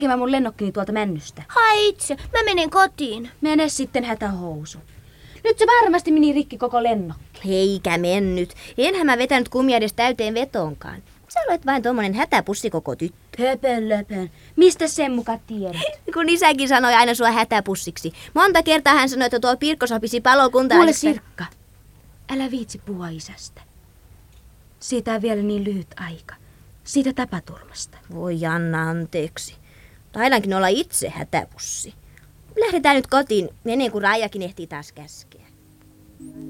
hakemaan mun lennokkini tuolta männystä. Hae itse, mä menen kotiin. Mene sitten hätähousu. Nyt se varmasti meni rikki koko lennokki. Eikä mennyt. Enhän mä vetänyt kumia edes täyteen vetoonkaan. Sä olet vain tommonen hätäpussi koko tyttö. Höpön. Mistä sen muka tiedät? Kun isäkin sanoi aina sua hätäpussiksi. Monta kertaa hän sanoi, että tuo Pirkko sopisi palokuntaan. Kuule Sirkka, älä viitsi puhua isästä. Siitä on vielä niin lyhyt aika. Siitä tapaturmasta. Voi Anna, anteeksi. Taidankin olla itse hätäpussi. Lähdetään nyt kotiin, ennen kuin Raijakin ehtii taas käskeä.